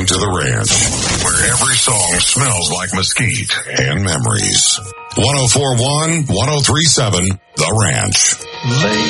Welcome to the ranch, where every song smells like mesquite and memories. 104.1, 103.7, The Ranch. Lay